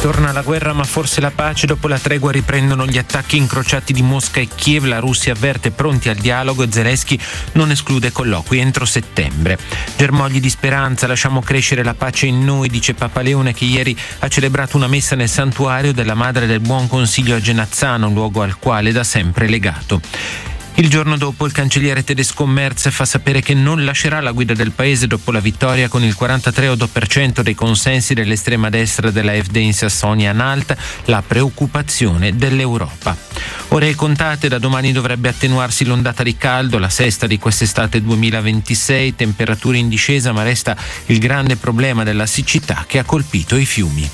Torna la guerra ma forse la pace. Dopo la tregua riprendono gli attacchi incrociati di Mosca e Kiev. La Russia avverte pronti al dialogo e Zelensky non esclude colloqui entro settembre. Germogli di speranza, lasciamo crescere la pace in noi, dice Papa Leone, che ieri ha celebrato una messa nel santuario della Madre del Buon Consiglio a Genazzano, luogo al quale da sempre legato. Il giorno dopo il cancelliere tedesco Merz fa sapere che non lascerà la guida del paese dopo la vittoria con il 43,8% dei consensi dell'estrema destra della AfD in Sassonia-Anhalt, la preoccupazione dell'Europa. Ore contate, da domani dovrebbe attenuarsi l'ondata di caldo, la sesta di quest'estate 2026, temperature in discesa, ma resta il grande problema della siccità che ha colpito i fiumi.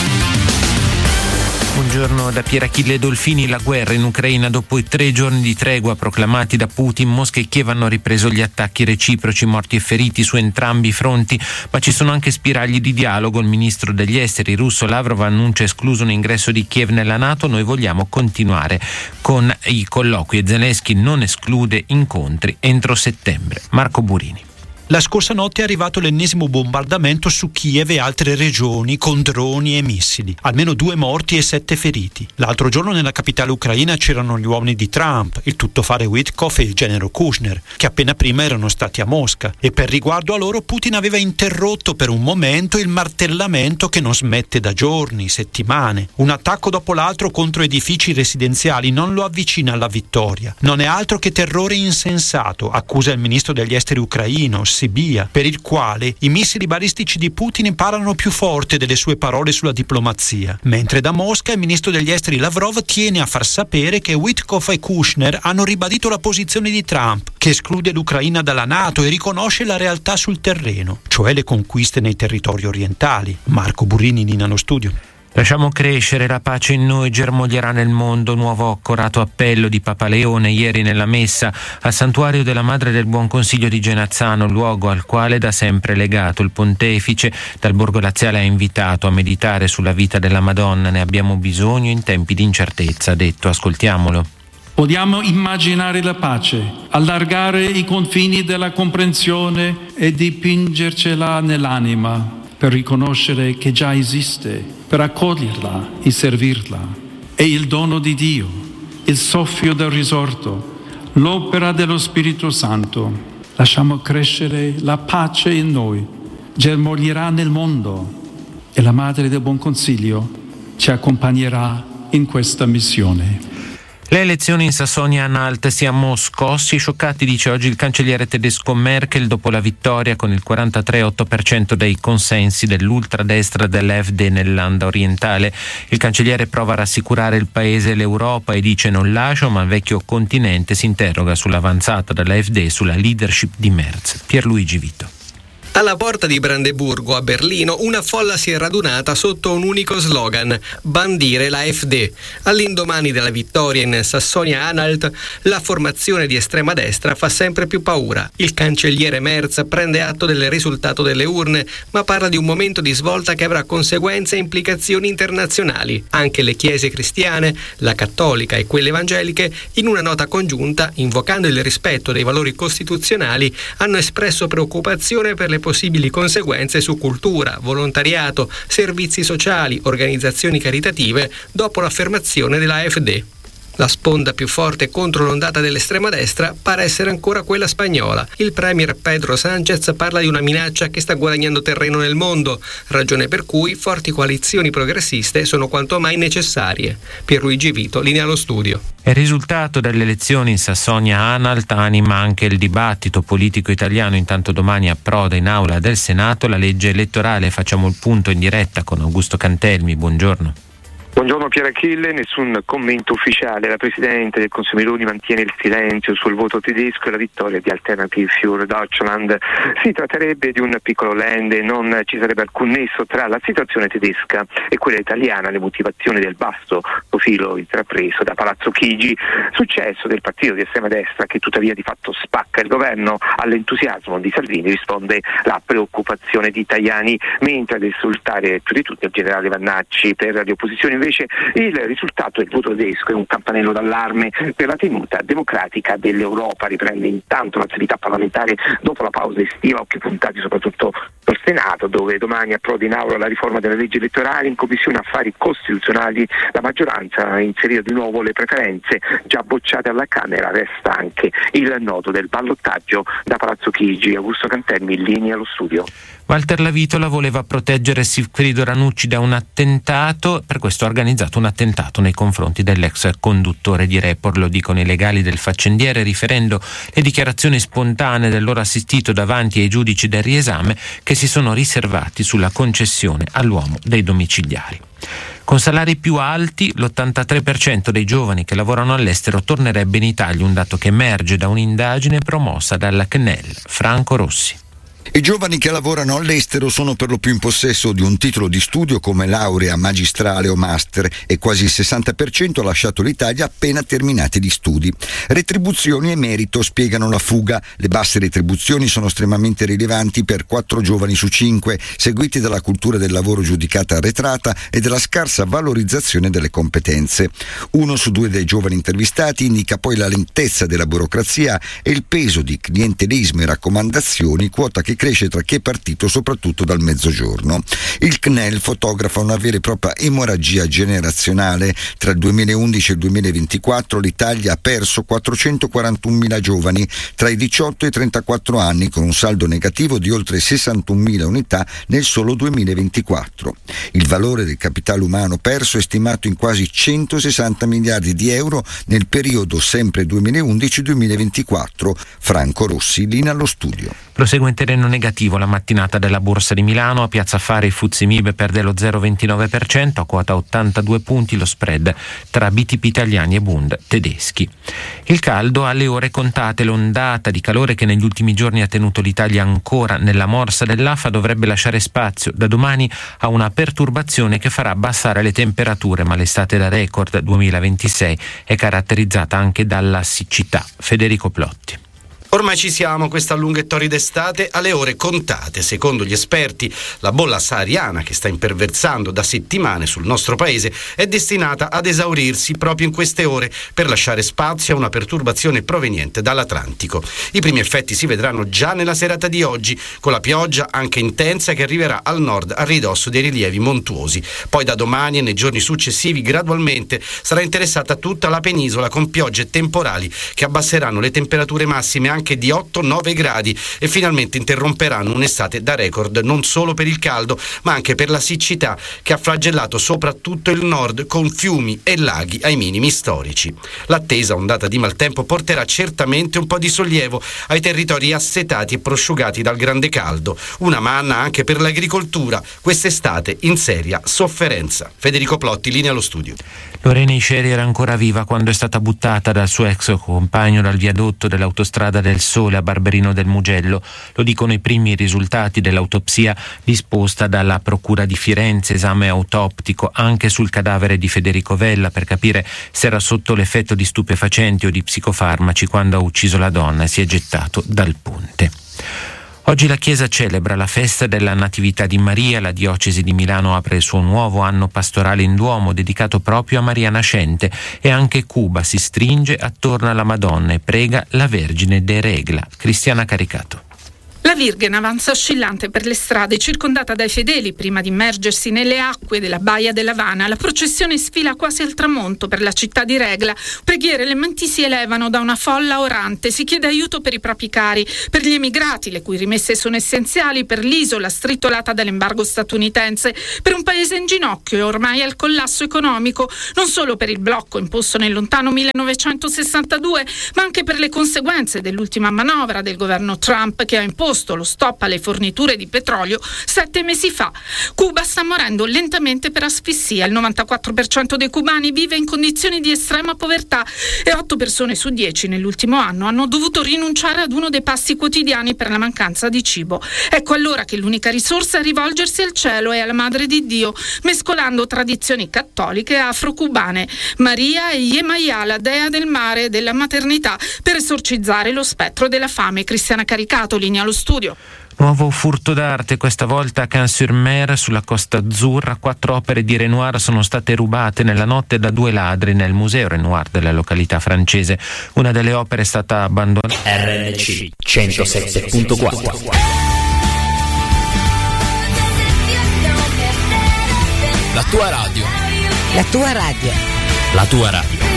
Buongiorno da Pier Achille Dolfini. La guerra in Ucraina. Dopo i 3 giorni di tregua proclamati da Putin, Mosca e Kiev hanno ripreso gli attacchi reciproci, morti e feriti su entrambi i fronti, ma ci sono anche spiragli di dialogo. Il ministro degli esteri russo Lavrov annuncia escluso un ingresso di Kiev nella NATO. Noi vogliamo continuare con i colloqui e Zelensky non esclude incontri entro settembre. Marco Burini. La scorsa notte è arrivato l'ennesimo bombardamento su Kiev e altre regioni con droni e missili. Almeno 2 morti e 7 feriti. L'altro giorno nella capitale ucraina c'erano gli uomini di Trump, il tuttofare Witkoff e il genero Kushner, che appena prima erano stati a Mosca. E per riguardo a loro Putin aveva interrotto per un momento il martellamento che non smette da giorni, settimane. Un attacco dopo l'altro contro edifici residenziali non lo avvicina alla vittoria. Non è altro che terrore insensato, accusa il ministro degli esteri ucraino, Sibia, per il quale i missili balistici di Putin parlano più forte delle sue parole sulla diplomazia. Mentre da Mosca il ministro degli esteri Lavrov tiene a far sapere che Witkoff e Kushner hanno ribadito la posizione di Trump, che esclude l'Ucraina dalla NATO e riconosce la realtà sul terreno, cioè le conquiste nei territori orientali. Marco Burini, Ninano Studio. Lasciamo crescere la pace in noi, germoglierà nel mondo. Nuovo accorato appello di Papa Leone ieri nella messa al santuario della Madre del Buon Consiglio di Genazzano, luogo al quale da sempre legato. Il pontefice dal Borgo Laziale ha invitato a meditare sulla vita della Madonna. Ne abbiamo bisogno in tempi di incertezza, ha detto. Ascoltiamolo. Vogliamo immaginare la pace, allargare i confini della comprensione e dipingercela nell'anima, per riconoscere che già esiste, per accoglierla e servirla. È il dono di Dio, il soffio del risorto, l'opera dello Spirito Santo. Lasciamo crescere la pace in noi, germoglierà nel mondo e la Madre del Buon Consiglio ci accompagnerà in questa missione. Le elezioni in Sassonia-Anhalt, siamo scossi e scioccati, dice oggi il cancelliere tedesco Merkel dopo la vittoria con il 43,8% dei consensi dell'ultradestra dell'AfD nel Land orientale. Il cancelliere prova a rassicurare il paese e l'Europa e dice non lascio, ma il vecchio continente si interroga sull'avanzata dell'AfD e sulla leadership di Merz. Pierluigi Vito. Alla porta di Brandeburgo, a Berlino, una folla si è radunata sotto un unico slogan: bandire la AfD. All'indomani della vittoria in Sassonia-Anhalt, la formazione di estrema destra fa sempre più paura. Il cancelliere Merz prende atto del risultato delle urne, ma parla di un momento di svolta che avrà conseguenze e implicazioni internazionali. Anche le chiese cristiane, la cattolica e quelle evangeliche, in una nota congiunta, invocando il rispetto dei valori costituzionali, hanno espresso preoccupazione per le possibili conseguenze su cultura, volontariato, servizi sociali, organizzazioni caritative dopo l'affermazione della AfD. La sponda più forte contro l'ondata dell'estrema destra pare essere ancora quella spagnola. Il premier Pedro Sánchez parla di una minaccia che sta guadagnando terreno nel mondo, ragione per cui forti coalizioni progressiste sono quanto mai necessarie. Pierluigi Vito, linea allo studio. Il risultato delle elezioni in Sassonia-Anhalt anima anche il dibattito politico italiano. Intanto domani approda in aula del Senato la legge elettorale. Facciamo il punto in diretta con Augusto Cantelmi. Buongiorno. Buongiorno Pier Achille, nessun commento ufficiale. La Presidente del Consiglio Meloni mantiene il silenzio sul voto tedesco e la vittoria di Alternative für Deutschland. Si tratterebbe di un piccolo land e non ci sarebbe alcun nesso tra la situazione tedesca e quella italiana, le motivazioni del basso profilo intrapreso da Palazzo Chigi. Successo del partito di estrema destra che tuttavia di fatto spacca il governo. All'entusiasmo di Salvini risponde la preoccupazione di Tajani, mentre ad esultare più di tutti il generale Vannacci. Per le opposizioni invece Invece il risultato del voto tedesco è un campanello d'allarme per la tenuta democratica dell'Europa. Riprende intanto l'attività parlamentare dopo la pausa estiva, occhi puntati soprattutto sul Senato, dove domani approda in aula la riforma delle leggi elettorali. In Commissione Affari Costituzionali la maggioranza ha inserito di nuovo le preferenze già bocciate alla Camera. Resta anche il nodo del ballottaggio da Palazzo Chigi. Augusto Cantemmi in linea allo studio. Walter Lavitola voleva proteggere Sigfrido Ranucci da un attentato, per questo ha organizzato un attentato nei confronti dell'ex conduttore di Report, lo dicono i legali del faccendiere, riferendo le dichiarazioni spontanee del loro assistito davanti ai giudici del riesame che si sono riservati sulla concessione all'uomo dei domiciliari. Con salari più alti, l'83% dei giovani che lavorano all'estero tornerebbe in Italia, un dato che emerge da un'indagine promossa dalla CNEL. Franco Rossi. I giovani che lavorano all'estero sono per lo più in possesso di un titolo di studio come laurea, magistrale o master e quasi il 60% ha lasciato l'Italia appena terminati gli studi. Retribuzioni e merito spiegano la fuga. Le basse retribuzioni sono estremamente rilevanti per 4 giovani su 5, seguiti dalla cultura del lavoro giudicata arretrata e dalla scarsa valorizzazione delle competenze. 1 su 2 dei giovani intervistati indica poi la lentezza della burocrazia e il peso di clientelismo e raccomandazioni, quota che cresce tra chi è partito soprattutto dal mezzogiorno. Il CNEL fotografa una vera e propria emorragia generazionale. Tra il 2011 e il 2024 l'Italia ha perso 441.000 giovani tra i 18 e i 34 anni, con un saldo negativo di oltre 61.000 unità nel solo 2024. Il valore del capitale umano perso è stimato in quasi 160 miliardi di euro nel periodo sempre 2011-2024. Franco Rossi, linea allo studio. Prosegue in terreno negativo la mattinata della Borsa di Milano. A Piazza Affari il FTSE MIB perde lo 0,29%, a quota 82 punti lo spread tra BTP italiani e Bund tedeschi. Il caldo alle ore contate. L'ondata di calore che negli ultimi giorni ha tenuto l'Italia ancora nella morsa dell'afa dovrebbe lasciare spazio da domani a una perturbazione che farà abbassare le temperature, ma l'estate da record 2026 è caratterizzata anche dalla siccità. Federico Plotti. Ormai ci siamo, questa lunga e torrida estate alle ore contate. Secondo gli esperti, la bolla sahariana che sta imperversando da settimane sul nostro paese è destinata ad esaurirsi proprio in queste ore per lasciare spazio a una perturbazione proveniente dall'Atlantico. I primi effetti si vedranno già nella serata di oggi, con la pioggia anche intensa che arriverà al nord a ridosso dei rilievi montuosi. Poi da domani e nei giorni successivi gradualmente sarà interessata tutta la penisola con piogge temporali che abbasseranno le temperature massime anche di 8-9 gradi e finalmente interromperanno un'estate da record non solo per il caldo ma anche per la siccità che ha flagellato soprattutto il nord con fiumi e laghi ai minimi storici. L'attesa ondata di maltempo porterà certamente un po' di sollievo ai territori assetati e prosciugati dal grande caldo, una manna anche per l'agricoltura quest'estate in seria sofferenza. Federico Plotti, linea allo studio. Lorena Isceri era ancora viva quando è stata buttata dal suo ex compagno dal viadotto dell'autostrada del Sole a Barberino del Mugello. Lo dicono i primi risultati dell'autopsia disposta dalla Procura di Firenze, esame autoptico anche sul cadavere di Federico Vella per capire se era sotto l'effetto di stupefacenti o di psicofarmaci quando ha ucciso la donna e si è gettato dal ponte. Oggi la Chiesa celebra la festa della Natività di Maria. La diocesi di Milano apre il suo nuovo anno pastorale in Duomo dedicato proprio a Maria Nascente e anche Cuba si stringe attorno alla Madonna e prega la Vergine de Regla. Cristiana Caricato. La Virgen avanza oscillante per le strade, circondata dai fedeli prima di immergersi nelle acque della Baia dell'Havana. La processione sfila quasi al tramonto per la città di Regla. Preghiere e lamenti si elevano da una folla orante. Si chiede aiuto per i propri cari, per gli emigrati, le cui rimesse sono essenziali, per l'isola stritolata dall'embargo statunitense, per un paese in ginocchio e ormai al collasso economico, non solo per il blocco imposto nel lontano 1962, ma anche per le conseguenze dell'ultima manovra del governo Trump che ha imposto lo stop alle forniture di petrolio 7 mesi fa. Cuba sta morendo lentamente per asfissia. Il 94% dei cubani vive in condizioni di estrema povertà e 8 persone su 10 nell'ultimo anno hanno dovuto rinunciare ad uno dei pasti quotidiani per la mancanza di cibo. Ecco allora che l'unica risorsa è rivolgersi al cielo e alla Madre di Dio, mescolando tradizioni cattoliche e afro-cubane. Maria e Yemayá, la dea del mare e della maternità, per esorcizzare lo spettro della fame. Cristiana Caricato, linea allo studio. Nuovo furto d'arte, questa volta a Cannes-sur-Mer, sulla Costa Azzurra. 4 opere di Renoir sono state rubate nella notte da 2 ladri nel museo Renoir della località francese. Una delle opere è stata abbandonata. RNC 107.4. La tua radio. La tua radio. La tua radio.